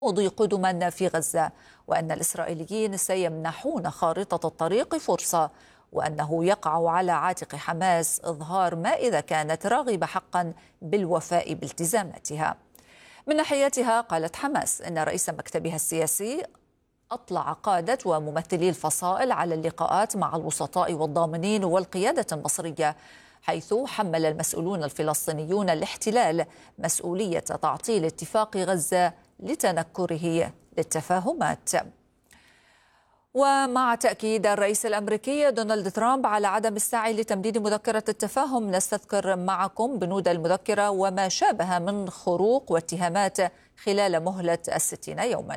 تمضي قدما في غزة، وأن الإسرائيليين سيمنحون خارطة الطريق فرصة، وأنه يقع على عاتق حماس إظهار ما إذا كانت راغبة حقا بالوفاء بالتزاماتها. من ناحيتها قالت حماس إن رئيس مكتبها السياسي أطلع قادة وممثلي الفصائل على اللقاءات مع الوسطاء والضامنين والقيادة المصرية، حيث حمل المسؤولون الفلسطينيون الاحتلال مسؤولية تعطيل اتفاق غزة لتنكره للتفاهمات. ومع تأكيد الرئيس الأمريكي دونالد ترامب على عدم السعي لتمديد مذكرة التفاهم، نستذكر معكم بنود المذكرة وما شابه من خروق واتهامات خلال مهلة 60 يوما.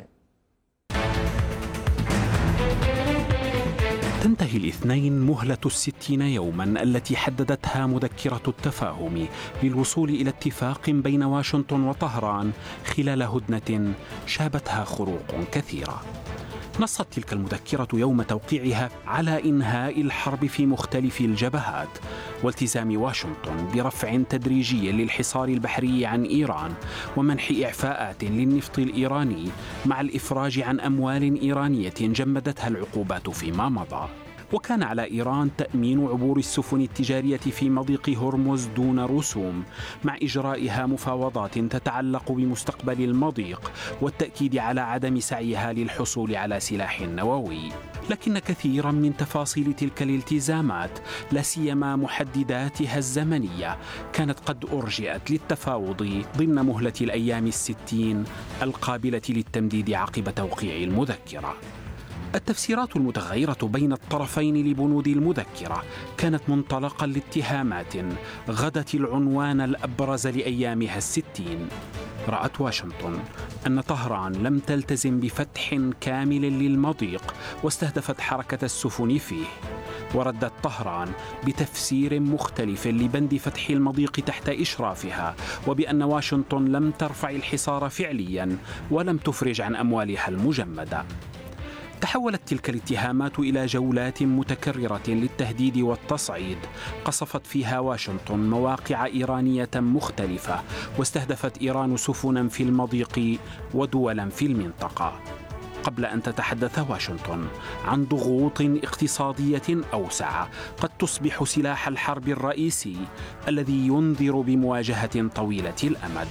تنتهي الاثنين مهلة 60 يوما التي حددتها مذكرة التفاهم للوصول إلى اتفاق بين واشنطن وطهران خلال هدنة شابتها خروق كثيرة. نصت تلك المذكرة يوم توقيعها على إنهاء الحرب في مختلف الجبهات، والتزام واشنطن برفع تدريجي للحصار البحري عن إيران، ومنح إعفاءات للنفط الإيراني، مع الإفراج عن أموال إيرانية جمدتها العقوبات فيما مضى. وكان على إيران تأمين عبور السفن التجارية في مضيق هرمز دون رسوم، مع إجرائها مفاوضات تتعلق بمستقبل المضيق والتأكيد على عدم سعيها للحصول على سلاح نووي. لكن كثيرا من تفاصيل تلك الالتزامات، لا سيما محدداتها الزمنية، كانت قد أرجئت للتفاوض ضمن مهلة الأيام 60 القابلة للتمديد عقب توقيع المذكرة. التفسيرات المتغيرة بين الطرفين لبنود المذكرة كانت منطلقا لاتهامات غدت العنوان الأبرز لأيامها 60. رأت واشنطن أن طهران لم تلتزم بفتح كامل للمضيق واستهدفت حركة السفن فيه، وردت طهران بتفسير مختلف لبند فتح المضيق تحت إشرافها، وبأن واشنطن لم ترفع الحصار فعليا ولم تفرج عن أموالها المجمدة. تحولت تلك الاتهامات إلى جولات متكررة للتهديد والتصعيد، قصفت فيها واشنطن مواقع إيرانية مختلفة، واستهدفت إيران سفنا في المضيق ودولا في المنطقة، قبل أن تتحدث واشنطن عن ضغوط اقتصادية أوسع قد تصبح سلاح الحرب الرئيسي الذي ينذر بمواجهة طويلة الأمد.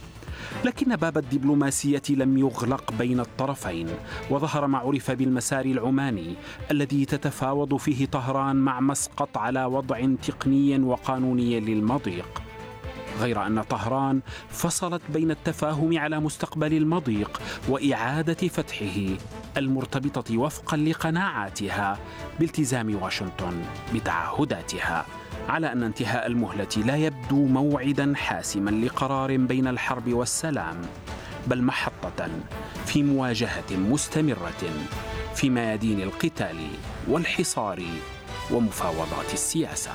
لكن باب الدبلوماسية لم يغلق بين الطرفين، وظهر ما عرف بالمسار العماني الذي تتفاوض فيه طهران مع مسقط على وضع تقني وقانوني للمضيق، غير أن طهران فصلت بين التفاهم على مستقبل المضيق وإعادة فتحه المرتبطة وفقا لقناعاتها بالتزام واشنطن بتعهداتها، على أن انتهاء المهلة لا يبدو موعدا حاسما لقرار بين الحرب والسلام، بل محطة في مواجهة مستمرة في ميادين القتال والحصار ومفاوضات السياسة.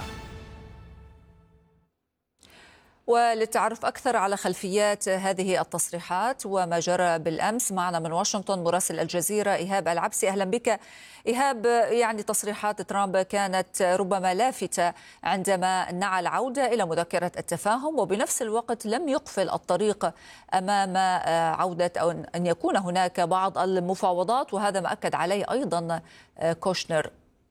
وللتعرف أكثر على خلفيات هذه التصريحات وما جرى بالأمس، معنا من واشنطن مراسل الجزيرة إيهاب العبسي. أهلا بك إيهاب. يعني تصريحات ترامب كانت ربما لافتة عندما نعى العودة إلى مذكرة التفاهم، وبنفس الوقت لم يقفل الطريق أمام عودة أو أن يكون هناك بعض المفاوضات، وهذا ما أكد عليه أيضا كوشنر.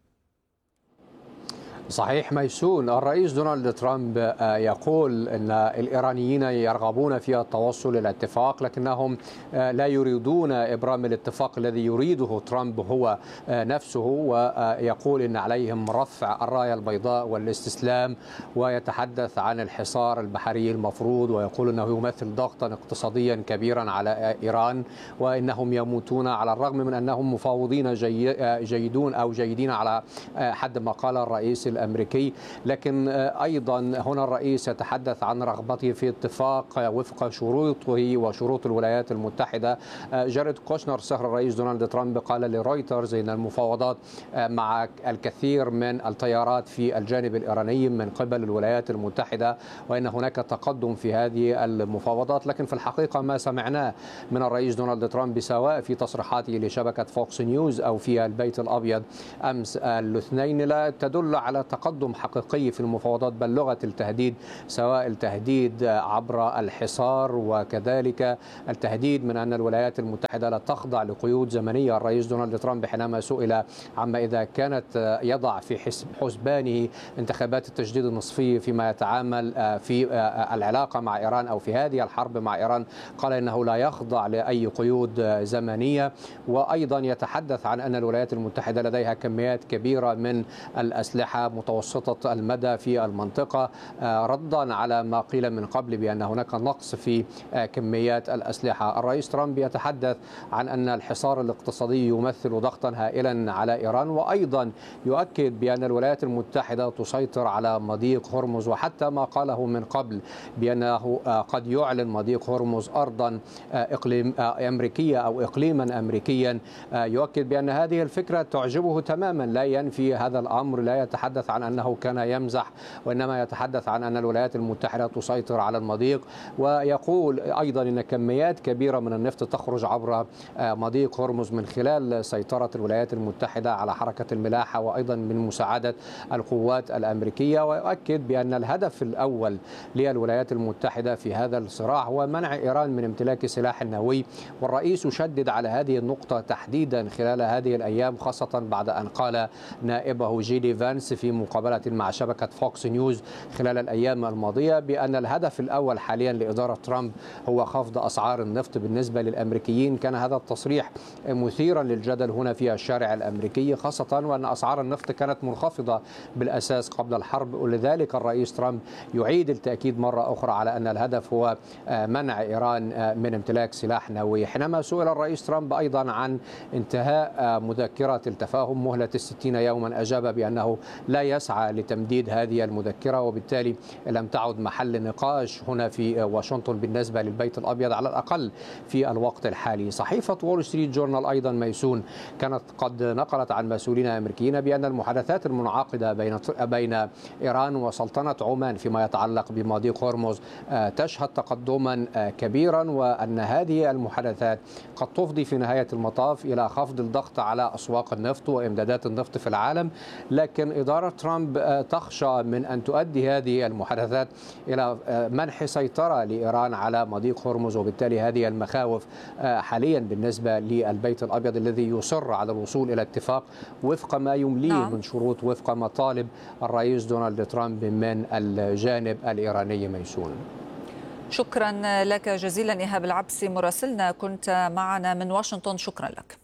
صحيح ميسون، الرئيس دونالد ترامب يقول أن الإيرانيين يرغبون في التوصل إلى اتفاق، لكنهم لا يريدون إبرام الاتفاق الذي يريده ترامب هو نفسه، ويقول أن عليهم رفع الراية البيضاء والاستسلام، ويتحدث عن الحصار البحري المفروض، ويقول أنه يمثل ضغطا اقتصاديا كبيرا على إيران، وإنهم يموتون على الرغم من أنهم مفاوضين جيدون أو جيدين على حد ما قال الرئيس الأمريكي. لكن أيضا هنا الرئيس يتحدث عن رغبته في اتفاق وفق شروطه وشروط الولايات المتحدة. جاريد كوشنر صهر الرئيس دونالد ترامب قال لرويترز إن المفاوضات مع الكثير من التيارات في الجانب الإيراني من قبل الولايات المتحدة، وإن هناك تقدم في هذه المفاوضات. لكن في الحقيقة ما سمعناه من الرئيس دونالد ترامب سواء في تصريحاته لشبكة فوكس نيوز أو في البيت الأبيض أمس الاثنين لا تدل على تقدم حقيقي في المفاوضات، بل لغة التهديد، سواء التهديد عبر الحصار وكذلك التهديد من أن الولايات المتحدة لا تخضع لقيود زمنية. الرئيس دونالد ترامب حينما سئل عما إذا كانت يضع في حسبانه انتخابات التجديد النصفي فيما يتعامل في العلاقة مع إيران أو في هذه الحرب مع إيران، قال إنه لا يخضع لأي قيود زمنية. وأيضا يتحدث عن أن الولايات المتحدة لديها كميات كبيرة من الأسلحة متوسطة المدى في المنطقة، ردا على ما قيل من قبل بأن هناك نقص في كميات الأسلحة. الرئيس ترامب يتحدث عن أن الحصار الاقتصادي يمثل ضغطا هائلا على إيران، وأيضا يؤكد بأن الولايات المتحدة تسيطر على مضيق هرمز، وحتى ما قاله من قبل بأنه قد يعلن مضيق هرمز أرضا أمريكية أو إقليما أمريكيا. يؤكد بأن هذه الفكرة تعجبه تماما، لا ينفي هذا الأمر، لا يتحدث عن أنه كان يمزح، وإنما يتحدث عن أن الولايات المتحدة تسيطر على المضيق. ويقول أيضا أن كميات كبيرة من النفط تخرج عبر مضيق هرمز من خلال سيطرة الولايات المتحدة على حركة الملاحة، وأيضا من مساعدة القوات الأمريكية. ويؤكد بأن الهدف الأول للولايات المتحدة في هذا الصراع هو منع إيران من امتلاك سلاح نووي. والرئيس يشدد على هذه النقطة تحديدا خلال هذه الأيام، خاصة بعد أن قال نائبه جيدي فانس في مقابلة مع شبكة فوكس نيوز خلال الأيام الماضية بأن الهدف الأول حاليا لإدارة ترامب هو خفض أسعار النفط بالنسبة للأمريكيين. كان هذا التصريح مثيرا للجدل هنا في الشارع الأمريكي، خاصة وأن أسعار النفط كانت منخفضة بالأساس قبل الحرب. ولذلك الرئيس ترامب يعيد التأكيد مرة أخرى على أن الهدف هو منع إيران من امتلاك سلاح نووي. حينما سئل الرئيس ترامب أيضا عن انتهاء مذكرة التفاهم مهلة 60 يوما، أجاب بأنه لا يسعى لتمديد هذه المذكرة، وبالتالي لم تعد محل نقاش هنا في واشنطن بالنسبة للبيت الأبيض على الأقل في الوقت الحالي. صحيفة وول ستريت جورنال أيضا ميسون كانت قد نقلت عن مسؤولين أمريكيين بأن المحادثات المنعقدة بين إيران وسلطنة عمان فيما يتعلق بمضيق هرمز تشهد تقدما كبيرا، وأن هذه المحادثات قد تفضي في نهاية المطاف إلى خفض الضغط على أسواق النفط وإمدادات النفط في العالم. لكن إدارة ترامب تخشى من أن تؤدي هذه المحادثات إلى منح سيطرة لإيران على مضيق هرمز، وبالتالي هذه المخاوف حاليا بالنسبة للبيت الأبيض الذي يصر على الوصول إلى اتفاق وفق ما يمليه من شروط، وفق مطالب الرئيس دونالد ترامب من الجانب الإيراني. ميسون، شكرا لك جزيلا إيهاب العبسي مراسلنا، كنت معنا من واشنطن، شكرا لك.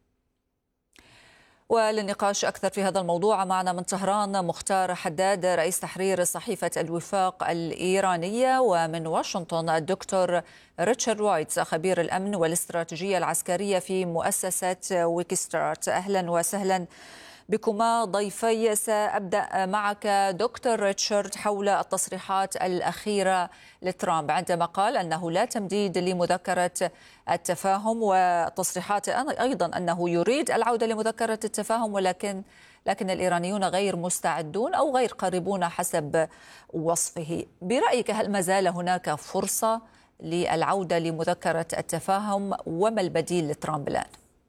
وللنقاش أكثر في هذا الموضوع معنا من طهران مختار حداد رئيس تحرير صحيفة الوفاق الإيرانية، ومن واشنطن الدكتور ريتشارد وايتس خبير الأمن والاستراتيجية العسكرية في مؤسسة ويكستارت. أهلا وسهلا بكما ضيفي. سأبدأ معك دكتور ريتشارد حول التصريحات الأخيرة لترامب عندما قال أنه لا تمديد لمذكرة التفاهم، وتصريحات أيضا أنه يريد العودة لمذكرة التفاهم، ولكن الإيرانيون غير مستعدون أو غير قريبون حسب وصفه. برأيك هل ما زال هناك فرصة للعودة لمذكرة التفاهم، وما البديل لترامب الآن؟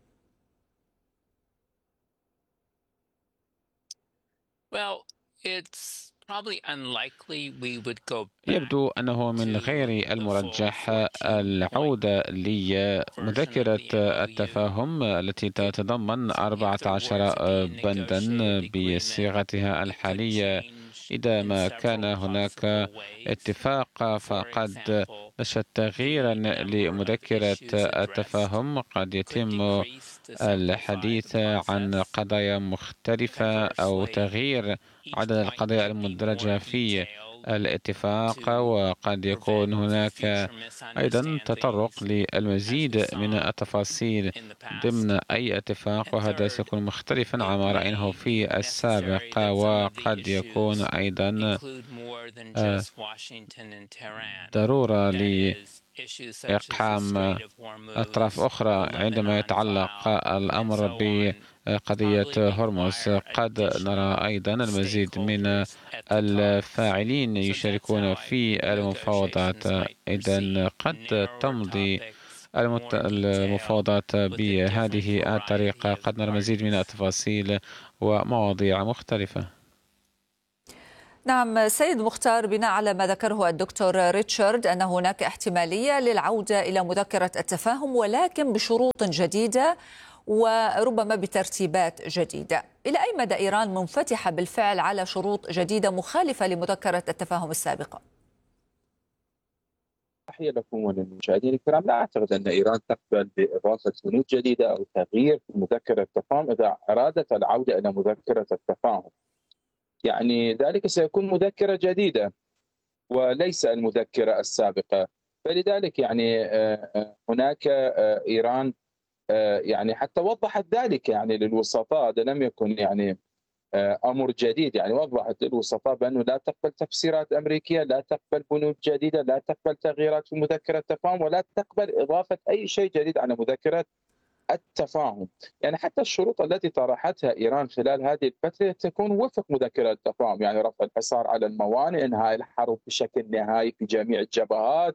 يبدو أنه من غير المرجح العودة لمذكرة التفاهم التي تتضمن 14 بندا بصيغتها الحالية. إذا ما كان هناك اتفاق فقد نشأ تغييرا لمذكرة التفاهم، قد يتم الحديث عن قضايا مختلفة أو تغيير عدد القضايا المندرجة في الاتفاق، وقد يكون هناك أيضا تطرق للمزيد من التفاصيل ضمن أي اتفاق، وهذا سيكون مختلفا عما رأيناه في السابق. وقد يكون أيضا ضرورة لإقحام أطراف أخرى عندما يتعلق الأمر بقضية هرمز. قد نرى أيضا المزيد من الفاعلين يشاركون في المفاوضات. إذن قد تمضي المفاوضات بهذه الطريقة. قد نرى المزيد من التفاصيل ومواضيع مختلفة. نعم سيد مختار، بناء على ما ذكره الدكتور ريتشارد أن هناك احتمالية للعودة إلى مذكرة التفاهم ولكن بشروط جديدة وربما بترتيبات جديدة. إلى أي مدى إيران منفتحة بالفعل على شروط جديدة مخالفة لمذكرة التفاهم السابقة؟ تحية لكم وللمشاهدين الكرام. لا أعتقد أن إيران تقبل بإضافة بنود جديدة أو تغيير في مذكرة التفاهم إذا أرادت العودة إلى مذكرة التفاهم. يعني ذلك سيكون مذكرة جديدة وليس المذكرة السابقة. فلذلك يعني هناك إيران يعني حتى وضحت ذلك يعني للوسطاء، هذا لم يكن يعني امر جديد، يعني وضحت للوسطاء بانه لا تقبل تفسيرات امريكيه، لا تقبل بنود جديده، لا تقبل تغييرات في مذكره التفاهم، ولا تقبل اضافه اي شيء جديد على مذكره التفاهم. يعني حتى الشروط التي طرحتها ايران خلال هذه الفتره تكون وفق مذكره التفاهم، يعني رفع الحصار على الموانئ، انهاء الحرب بشكل نهائي في جميع الجبهات،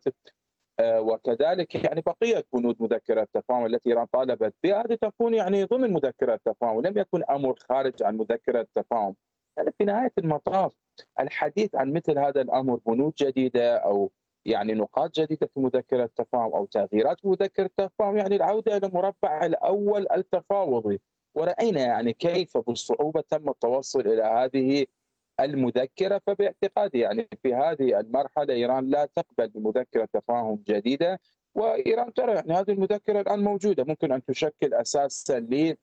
وكذلك يعني بقيه بنود مذكره التفاهم التي ايران طالبت بها، هذه تكون يعني ضمن مذكره التفاهم ولم يكن امر خارج عن مذكره التفاهم. يعني في نهايه المطاف الحديث عن مثل هذا الامر، بنود جديده او يعني نقاط جديده في مذكره التفاهم او تغييرات في مذكره التفاهم، يعني العوده الى المربع الاول التفاوضي. وراينا يعني كيف بالصعوبه تم التوصل الى هذه المذكرة. فباعتقادي يعني في هذه المرحلة إيران لا تقبل بمذكرة تفاهم جديدة، وإيران ترى يعني هذه المذكرة الآن موجودة، ممكن أن تشكل أساسا ل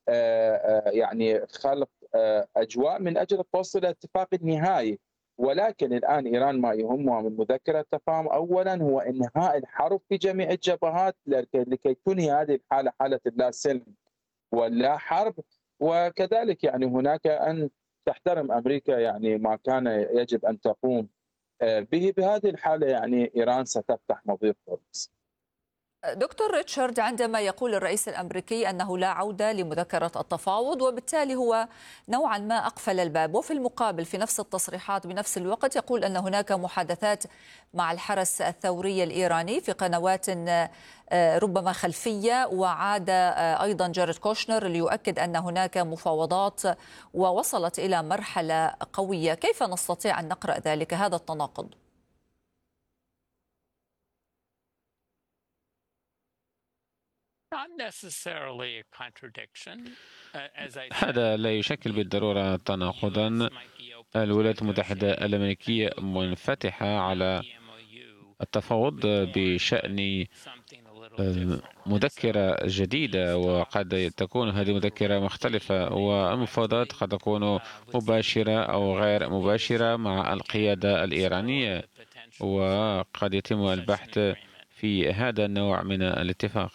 يعني خلق أجواء من أجل التوصل إلى اتفاق نهائي. ولكن الآن إيران ما يهمها من مذكرة التفاهم أولا هو إنهاء الحرب في جميع الجبهات لكي تنهي هذه الحالة، حالة اللا سلم ولا حرب. وكذلك يعني هناك أن تحترم أمريكا يعني ما كان يجب أن تقوم به. بهذه الحالة يعني إيران ستفتح مضيق هرمز. دكتور ريتشارد، عندما يقول الرئيس الأمريكي أنه لا عودة لمذكرة التفاوض وبالتالي هو نوعا ما أقفل الباب، وفي المقابل في نفس التصريحات بنفس الوقت يقول أن هناك محادثات مع الحرس الثوري الإيراني في قنوات ربما خلفية، وعاد أيضا جاريد كوشنر ليؤكد أن هناك مفاوضات ووصلت إلى مرحلة قوية. كيف نستطيع أن نقرأ ذلك، هذا التناقض؟ هذا لا يشكل بالضرورة تناقضا. الولايات المتحدة الأمريكية منفتحة على التفاوض بشأن مذكرة جديدة، وقد تكون هذه مذكرة مختلفة، والمفاوضات قد تكون مباشرة أو غير مباشرة مع القيادة الإيرانية، وقد يتم البحث في هذا النوع من الاتفاق.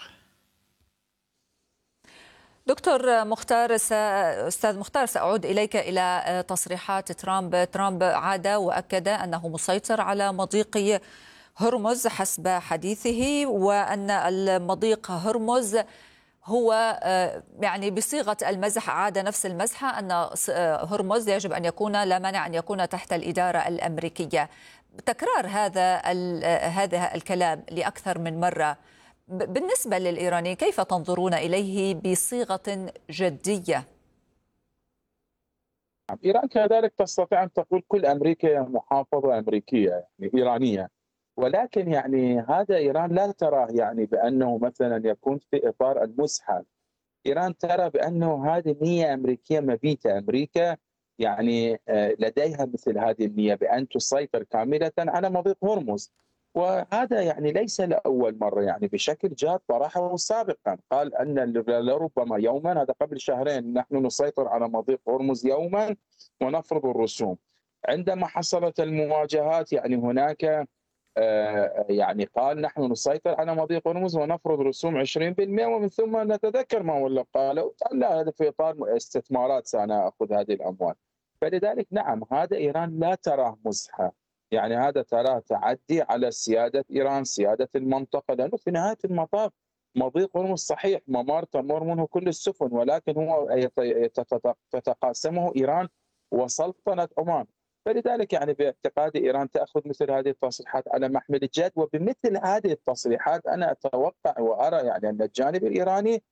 دكتور مختار، أستاذ مختار، سأعود إليك إلى تصريحات ترامب عاد وأكد أنه مسيطر على مضيق هرمز حسب حديثه، وأن المضيق هرمز هو يعني بصيغة المزح، عاد نفس المزحة، أن هرمز يجب أن يكون، لا مانع أن يكون تحت الإدارة الأمريكية. تكرار هذا الكلام لأكثر من مرة بالنسبة للإيرانيين كيف تنظرون إليه بصيغة جدية؟ إيران كذلك تستطيع أن تقول كل أمريكا محافظة أمريكية يعني إيرانية، ولكن يعني هذا إيران لا تراه يعني بأنه مثلا يكون في إطار المزحة. إيران ترى بأنه هذه نية أمريكية مبيتة. أمريكا يعني لديها مثل هذه النية بأن تسيطر كاملة على مضيق هرمز، وهذا يعني ليس لأول مرة، يعني بشكل جاد طرحه سابقا، قال أن لربما يوما، هذا قبل شهرين، نحن نسيطر على مضيق هرمز يوما ونفرض الرسوم. عندما حصلت المواجهات يعني هناك يعني قال نحن نسيطر على مضيق هرمز ونفرض رسوم 20%، ومن ثم نتذكر ما ولا قال لا، هذا في إطار استثمارات سنأخذ هذه الأموال. فلذلك نعم، هذا إيران لا تراه مزحة، يعني هذا تراه تعدي على سيادة إيران، سيادة المنطقة، لأنه في نهاية المطاف مضيق هرمز صحيح ممر تمر منه كل السفن، ولكن هو تتقاسمه إيران وسلطنة عمان. فلذلك يعني باعتقادي إيران تأخذ مثل هذه التصريحات على محمل الجد، وبمثل هذه التصريحات أنا أتوقع وأرى يعني أن الجانب الإيراني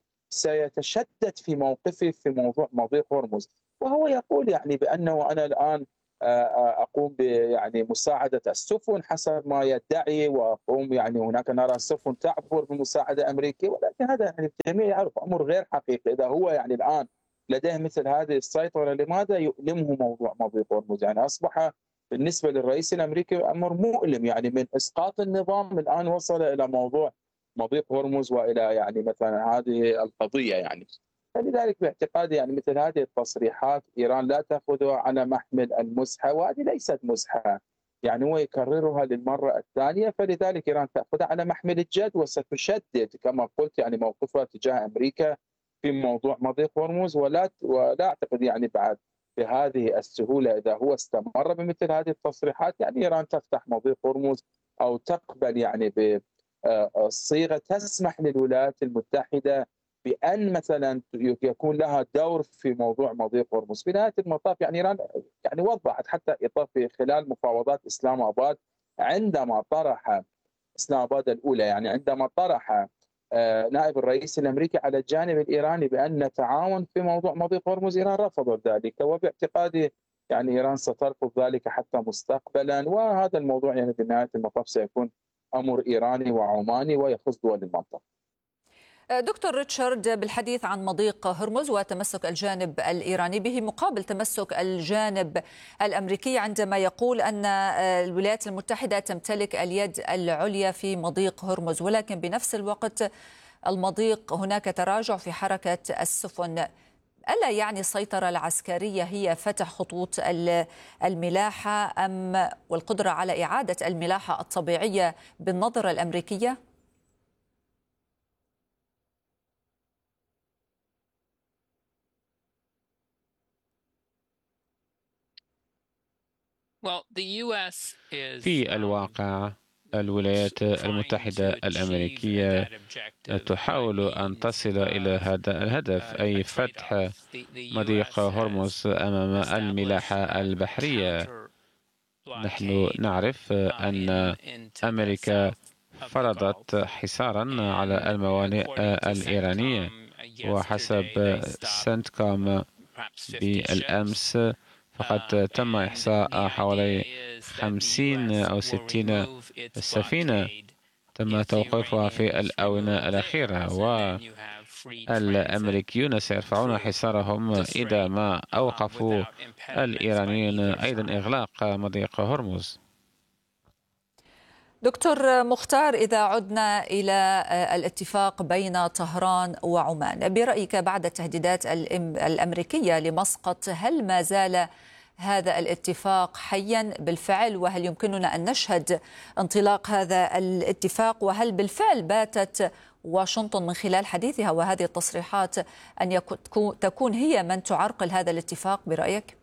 سيتشدد في موقفه في موضوع مضيق هرمز، وهو يقول يعني بأنه أنا الآن اقوم يعني مساعده السفن حسب ما يدعي، واقوم يعني هناك نرى سفن تعبر بمساعده امريكيه، ولكن هذا يعني الجميع يعرف امر غير حقيقي. اذا هو يعني الان لديه مثل هذه السيطره، لماذا يؤلمه موضوع مضيق هرمز؟ يعني اصبح بالنسبه للرئيس الامريكي امر مؤلم، يعني من اسقاط النظام الان وصل الى موضوع مضيق هرمز والى يعني مثلا هذه القضيه يعني. فلذلك باعتقادي يعني مثل هذه التصريحات ايران لا تاخذها على محمل المزحه، وهذه ليست مزحه، يعني هو يكررها للمره الثانيه، فلذلك ايران تاخذها على محمل الجد وستشدد كما قلت يعني موقفها تجاه امريكا في موضوع مضيق هرمز، ولا اعتقد يعني بعد بهذه السهوله اذا هو استمر بمثل هذه التصريحات يعني ايران تفتح مضيق هرمز او تقبل يعني بصيغه تسمح للولايات المتحده بان مثلا يكون لها دور في موضوع مضيق هرمز. في نهايه المطاف يعني ايران يعني وضحت حتى في خلال مفاوضات اسلام اباد، عندما طرح اسلام اباد الاولى يعني عندما طرح نائب الرئيس الامريكي على الجانب الايراني بان نتعاون في موضوع مضيق هرمز، ايران رفضت ذلك، وباعتقادي يعني ايران سترفض ذلك حتى مستقبلا، وهذا الموضوع يعني في نهايه المطاف سيكون امر ايراني وعماني ويخص دول المنطقه. دكتور ريتشارد، بالحديث عن مضيق هرمز وتمسك الجانب الإيراني به مقابل تمسك الجانب الأمريكي عندما يقول أن الولايات المتحدة تمتلك اليد العليا في مضيق هرمز، ولكن بنفس الوقت المضيق هناك تراجع في حركة السفن، ألا يعني السيطرة العسكرية هي فتح خطوط الملاحة أم والقدرة على إعادة الملاحة الطبيعية بالنظرة الأمريكية؟ في الواقع الولايات المتحدة الأمريكية تحاول أن تصل إلى هذا الهدف، أي فتح مضيق هرمز أمام الملاحة البحرية. نحن نعرف أن أمريكا فرضت حصارا على الموانئ الإيرانية، وحسب سنتكوم بالأمس فقد تم إحصاء حوالي 50 أو 60 سفينة تم توقيفها في الآونة الأخيرة، والأمريكيون سيرفعون حصارهم إذا ما أوقفوا الإيرانيين أيضا إغلاق مضيق هرمز. دكتور مختار، إذا عدنا إلى الاتفاق بين طهران وعمان، برأيك بعد التهديدات الأمريكية لمسقط هل ما زال هذا الاتفاق حيا بالفعل؟ وهل يمكننا أن نشهد انطلاق هذا الاتفاق؟ وهل بالفعل باتت واشنطن من خلال حديثها وهذه التصريحات أن تكون هي من تعرقل هذا الاتفاق برأيك؟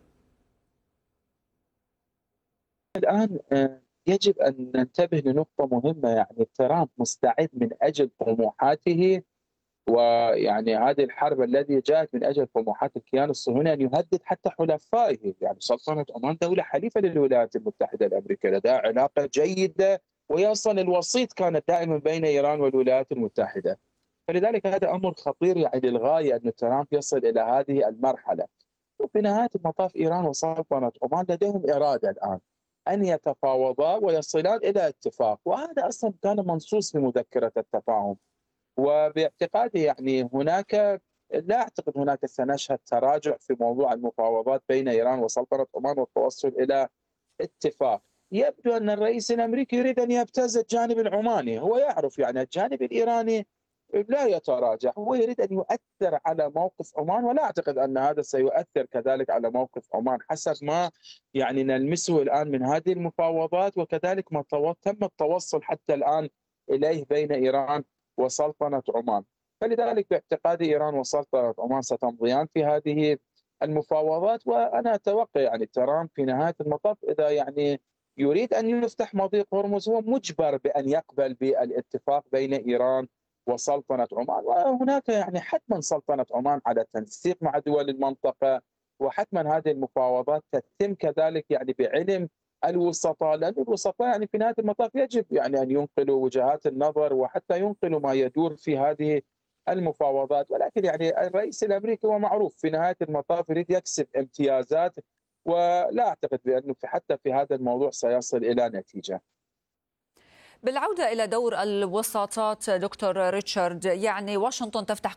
الآن يجب أن ننتبه لنقطة مهمة، يعني ترامب مستعد من أجل طموحاته، ويعني هذه الحرب التي جاءت من أجل طموحات الكيان الصهيوني أن يهدد حتى حلفائه. يعني سلطنة عمان دولة حليفة للولايات المتحدة الأمريكية، لديها علاقة جيدة، وهي أصلا الوسيط كانت دائما بين إيران والولايات المتحدة. فلذلك هذا أمر خطير يعني للغاية أن ترامب يصل إلى هذه المرحلة. وفي نهاية المطاف إيران وسلطنة عمان لديهم إرادة الآن أن يتفاوضا ويصلان إلى اتفاق، وهذا أصلا كان منصوص في مذكرة التفاهم. وباعتقادي يعني هناك لا أعتقد هناك سنشهد تراجع في موضوع المفاوضات بين إيران وسلطنة عمان والتوصل إلى اتفاق. يبدو أن الرئيس الأمريكي يريد أن يبتز الجانب العماني، هو يعرف يعني الجانب الإيراني لا يتراجع، هو يريد أن يؤثر على موقف عمان، ولا أعتقد أن هذا سيؤثر كذلك على موقف عمان حسب ما يعني نلمسه الآن من هذه المفاوضات، وكذلك ما تم التوصل حتى الآن إليه بين إيران وسلطنة عمان. فلذلك باعتقادي إيران وسلطنة عمان ستمضيان في هذه المفاوضات، وأنا أتوقع يعني ترامب في نهاية المطاف إذا يعني يريد أن يفتح مضيق هرمز هو مجبر بأن يقبل بالاتفاق بين إيران وسلطنة عمان، وهناك يعني حتما سلطنة عمان على التنسيق مع دول المنطقة، وحتما هذه المفاوضات تتم كذلك يعني بعلم الوسطاء، لأن الوسطاء يعني في نهاية المطاف يجب يعني أن ينقلوا وجهات النظر وحتى ينقلوا ما يدور في هذه المفاوضات. ولكن يعني الرئيس الأمريكي هو معروف في نهاية المطاف يريد يكسب امتيازات ولا أعتقد بأنه حتى في هذا الموضوع سيصل إلى نتيجة. بالعودة إلى دور الوساطات دكتور ريتشارد، يعني واشنطن تفتح